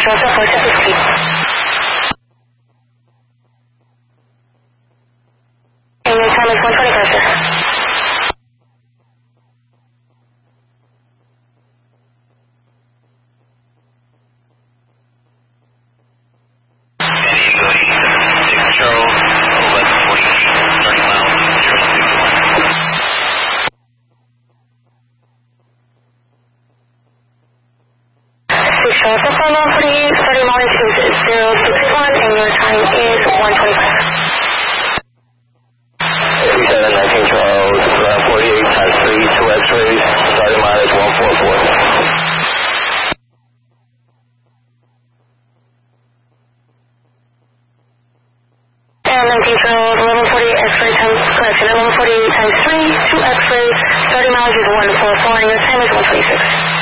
Control, so 450. And your time is 125, sir. Control, 1140, 30 miles, 061. Control, so 1148, 30 miles is 061, and your time is 125. 3719 Charles, 48 times 3, 2 X-rays, starting mileage 144. And 19 Charles, 1148 X-ray times, correction, 1148 times 3, 2 X-rays, 30 miles is 144, and your time is 126.